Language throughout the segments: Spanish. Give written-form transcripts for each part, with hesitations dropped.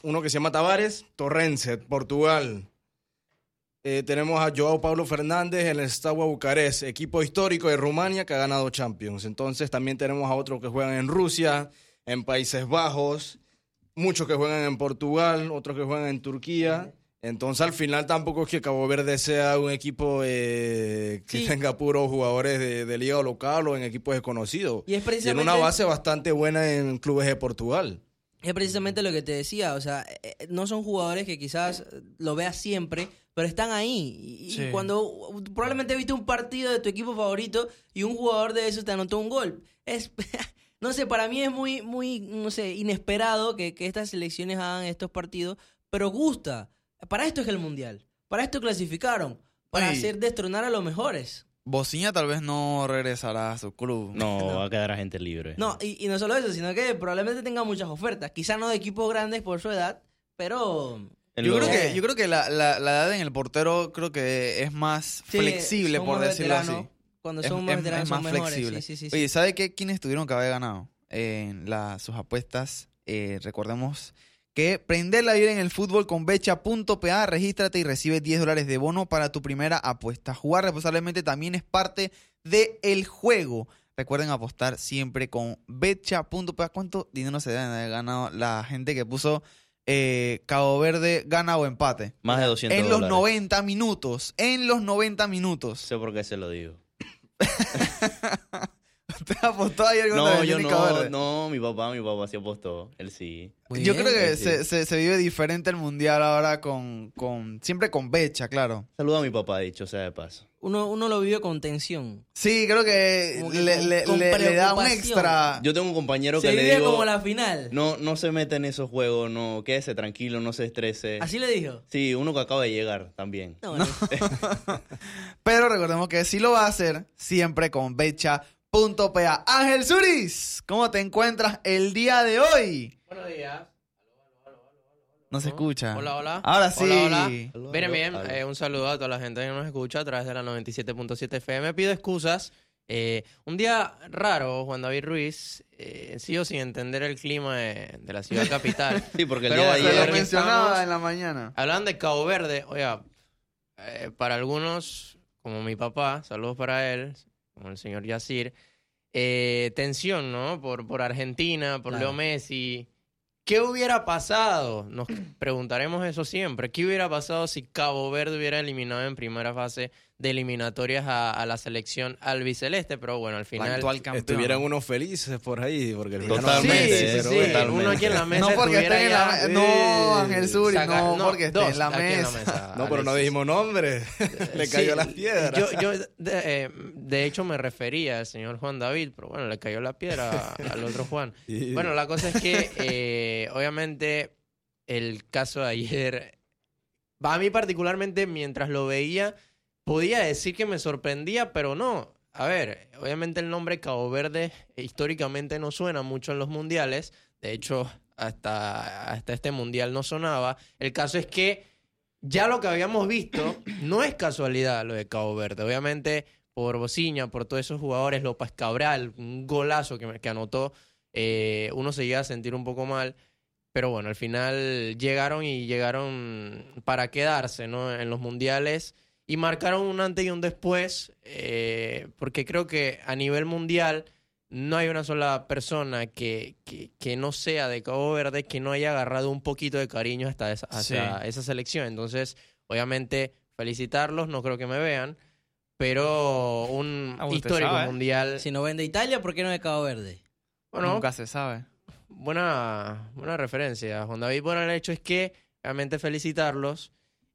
uno que se llama Tavares, Torrense, Portugal. Tenemos a Joao Paulo Fernández en el Steaua Bucarest, equipo histórico de Rumania que ha ganado Champions. Entonces también tenemos a otros que juegan en Rusia, en Países Bajos, muchos que juegan en Portugal, otros que juegan en Turquía. Entonces al final tampoco es que Cabo Verde sea un equipo que tenga puros jugadores de liga local o en equipos desconocidos. Y es Tiene una base bastante buena en clubes de Portugal. Es precisamente lo que te decía, o sea, no son jugadores que quizás lo veas siempre, pero están ahí. Y cuando probablemente viste un partido de tu equipo favorito y un jugador de esos te anotó un gol. No sé, para mí es muy, no sé, inesperado que estas selecciones hagan estos partidos, pero gusta. Para esto es el Mundial. Para esto clasificaron. Para hacer destronar a los mejores. Bociña tal vez no regresará a su club. No, va a quedar agente libre. No, y no solo eso, sino que probablemente tenga muchas ofertas. Quizás no de equipos grandes por su edad, pero... Yo creo que la edad en el portero creo que es más flexible, por decirlo así. Cuando son más veteranos es más son mejores. flexible. Sí. Oye, ¿sabe qué? ¿Quiénes tuvieron que haber ganado en sus apuestas? Recordemos que prender la vida en el fútbol con Betcha.pa, regístrate y recibe $10 de bono para tu primera apuesta. Jugar responsablemente también es parte del juego. Recuerden apostar siempre con Betcha.pa. ¿Cuánto dinero se deben haber ganado la gente que puso Cabo Verde gana o empate? Más de $200. En los 90 minutos. En los 90 minutos. No sé por qué se lo digo. ¿Usted apostó ayer contra No, yo Cabo Verde? no, mi papá sí apostó, él sí. Yo creo que se vive diferente el mundial ahora siempre con Betcha, claro. Saluda a mi papá, dicho sea de paso. Uno lo vive con tensión. Sí, creo que le da un extra. Yo tengo un compañero que se le vive digo... como la final. No se mete en esos juegos, no, quédese tranquilo, no se estrese. ¿Así le dijo? Sí, uno que acaba de llegar también. No. Pero recordemos que sí lo va a hacer siempre con Betcha.pa. Ángel Suris, ¿cómo te encuentras el día de hoy? Buenos días. No se escucha. Hola. Ahora sí. Hola. Bien. Un saludo a toda la gente que nos escucha a través de la 97.7 FM. Pido excusas. Un día raro, Juan David Ruiz. Sigo sin entender el clima de la ciudad capital. Sí, porque el Pero día de bueno, ayer... Lo mencionaba en la mañana. Hablan de Cabo Verde. Oiga, para algunos, como mi papá, saludos para él, como el señor Yacir, tensión, ¿no? Por Argentina, por Leo Messi. ¿Qué hubiera pasado? Nos preguntaremos eso siempre. ¿Qué hubiera pasado si Cabo Verde hubiera eliminado en primera fase de eliminatorias a la selección albiceleste? Pero bueno, al final... actual campeón. Estuvieran unos felices por ahí. Porque Totalmente. Sí. Uno aquí en la mesa No porque esté en la No, Ángel Suri, no porque esté en la aquí en la mesa. No, pero no Alexis. dijimos nombre. Le cayó las piedras. Yo de hecho, me refería al señor Juan David, pero bueno, le cayó la piedra al otro Juan. Sí. Bueno, la cosa es que, obviamente, el caso de ayer, a mí particularmente, mientras lo veía, podía decir que me sorprendía, pero no. A ver, obviamente el nombre Cabo Verde históricamente no suena mucho en los mundiales. De hecho, hasta este mundial no sonaba. El caso es que ya lo que habíamos visto no es casualidad lo de Cabo Verde. Obviamente, por Bociña, por todos esos jugadores, López Cabral, un golazo que anotó, uno se llega a sentir un poco mal. Pero bueno, al final llegaron para quedarse, ¿no? En los mundiales. Y marcaron un antes y un después, porque creo que a nivel mundial no hay una sola persona que no sea de Cabo Verde que no haya agarrado un poquito de cariño hacia esa selección. Entonces, obviamente, felicitarlos, no creo que me vean, pero un histórico mundial. Si no ven de Italia, ¿por qué no de Cabo Verde? Bueno, Nunca se sabe. buena referencia, Juan David. Bueno, el hecho es que realmente felicitarlos.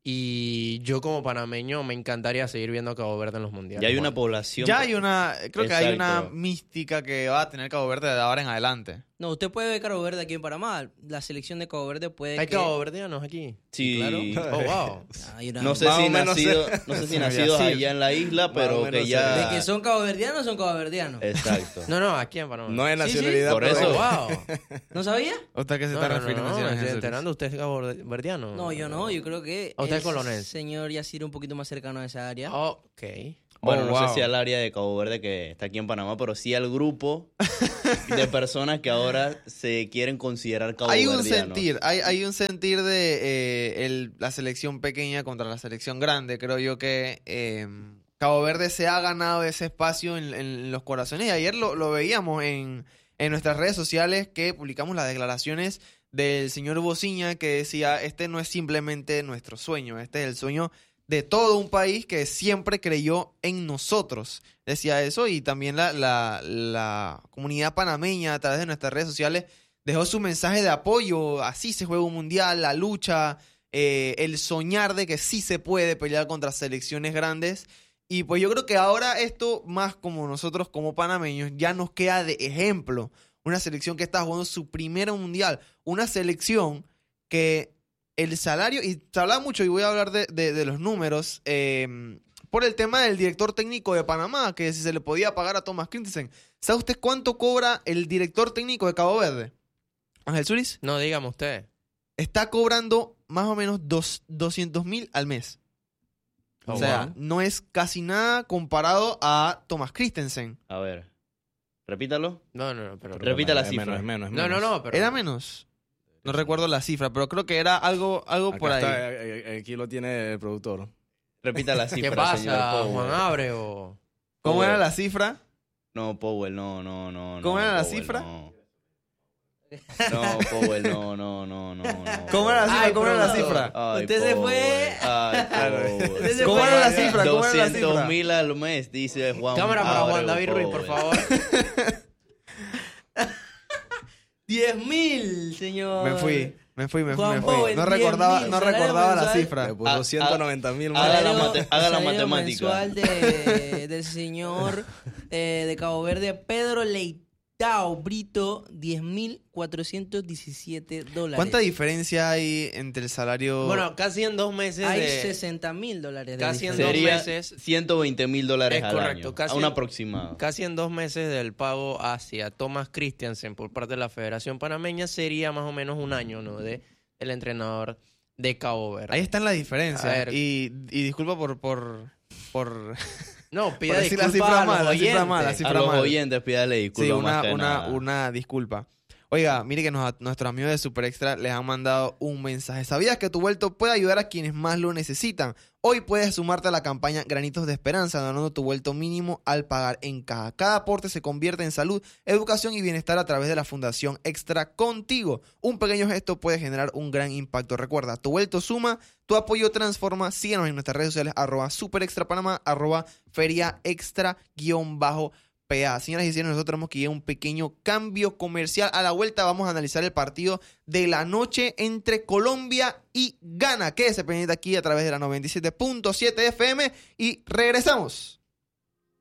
Y yo como panameño me encantaría seguir viendo a Cabo Verde en los mundiales. Ya hay una población... Ya hay creo que hay una Exacto. mística que va a tener Cabo Verde de ahora en adelante. No, usted puede ver Cabo Verde aquí en Panamá. La selección de Cabo Verde puede ¿Hay que... caboverdianos aquí? Sí. Claro. Oh, wow. Hay una... No sé Más si o menos nacidos Sí. allá en la isla, pero o que menos ya... De que son caboverdianos, son caboverdianos. Exacto. No, aquí en Panamá. No es Sí, sí. nacionalidad. Por pero- eso. Oh, wow. ¿No sabía? ¿Usted qué se No, está no, refiriendo, no, señor me estoy Jesús? enterando. ¿Usted es caboverdiano? No, yo no. Yo creo que ¿O usted es el colonés? señor Yacir un poquito más cercano a esa área. Ok. Bueno, no wow. sé si al área de Cabo Verde que está aquí en Panamá, pero sí al grupo de personas que ahora se quieren considerar caboverdianos. Hay un sentir de la selección pequeña contra la selección grande. Creo yo que Cabo Verde se ha ganado ese espacio en los corazones. Y ayer lo veíamos en nuestras redes sociales, que publicamos las declaraciones del señor Bociña, que decía, este no es simplemente nuestro sueño, este es el sueño de todo un país que siempre creyó en nosotros. Decía eso, y también la comunidad panameña a través de nuestras redes sociales dejó su mensaje de apoyo. Así se juega un mundial, la lucha, el soñar de que sí se puede pelear contra selecciones grandes. Y pues yo creo que ahora esto, más como nosotros como panameños, ya nos queda de ejemplo. Una selección que está jugando su primer mundial. Una selección que el salario, y se hablaba mucho, y voy a hablar de los números, por el tema del director técnico de Panamá, que si se le podía pagar a Thomas Christensen. ¿Sabe usted cuánto cobra el director técnico de Cabo Verde? Ángel Zulis. No, dígame usted. Está cobrando más o menos 200,000 al mes. Oh, o sea, wow. no es casi nada comparado a Thomas Christensen. A ver, repítalo. No, pero... Repita la Es cifra. menos, es menos, es No, menos. no, pero... ¿Era menos? No recuerdo la cifra, pero creo que era algo Acá por ahí. está, aquí lo tiene el productor. Repita la cifra, ¿Qué señor pasa, Powell. Juan Abreu? ¿Cómo era la cifra? No, Powell, no. ¿Cómo era la Powell, cifra? No, Powell, no. ¿Cómo era la cifra? Ay, ¿Cómo era la productor. cifra? Ay, Usted se fue. Ay, Powell. Usted se ¿Cómo fue. era la cifra? ¿Cómo era la 200,000 al mes, dice Juan. Cámara para Abreu, Juan David Ruiz, por Powell. favor. 10,000, señor. Me fui. Juan Powell, No 10,000, recordaba salario la mensual. cifra. Le puso 190,000 más. haga la Salario matemática. mensual del señor de Cabo Verde, Pedro Leitao Brito, $10,417. ¿Cuánta diferencia hay entre el salario? Bueno, casi en 2 meses Hay de... $60,000 de Casi en diferencia. 2 Sería meses. $120,000 Es al correcto, año. casi- A un aproximado. Casi en 2 meses del pago hacia Thomas Christiansen por parte de la Federación Panameña sería más o menos un año, ¿no? De el entrenador de Cabo Verde. Ahí está la diferencia. A ver. Y disculpa por No, por pida decir la disculpas cifra a los mal, la cifra mal, la oyentes. cifra A los mal. oyentes, pídale disculpas Sí, más que nada. una disculpa. Oiga, mire que nuestros amigos de Super Extra les han mandado un mensaje. ¿Sabías que tu vuelto puede ayudar a quienes más lo necesitan? Hoy puedes sumarte a la campaña Granitos de Esperanza, donando tu vuelto mínimo al pagar en caja. Cada aporte se convierte en salud, educación y bienestar a través de la Fundación Extra Contigo. Un pequeño gesto puede generar un gran impacto. Recuerda, tu vuelto suma, tu apoyo transforma. Síguenos en nuestras redes sociales, @superextrapanamá, @feriaextra_PA. Señoras y señores, nosotros tenemos que ir a un pequeño cambio comercial. A la vuelta vamos a analizar el partido de la noche entre Colombia y Ghana. Quédese pendiente aquí a través de la 97.7 FM y regresamos.